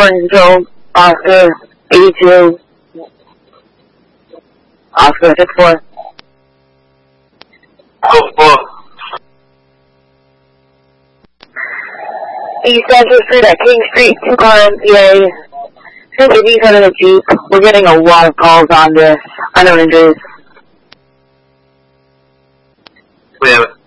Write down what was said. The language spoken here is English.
Reporting control, Oscar 82, Oscar 64. East Central Street at King Street, 2 car MPA. Since the east end of the Jeep, we're getting a lot of calls on this. Unknown injuries. We have it.